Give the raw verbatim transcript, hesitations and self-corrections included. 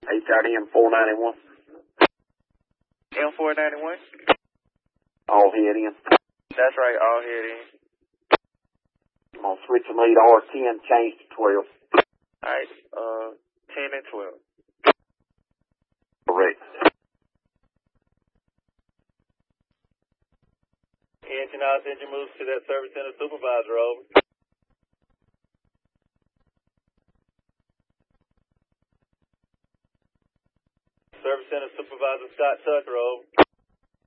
H R D M four ninety-one. M four ninety-one? All head in. That's right, all head in. I'm gonna switch the lead R ten, change to twelve. Alright, uh, ten and twelve. Correct. Engine out, engine moves to that service center supervisor, over. Service center supervisor Scott Tucker, over.